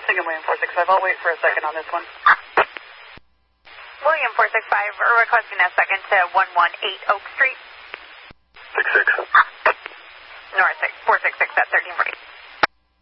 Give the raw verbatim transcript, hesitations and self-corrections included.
Singham William four six five. I'll wait for a second on this one. William four six five, requesting a second to one one eight Oak Street. six six. North four six six at thirteen forty.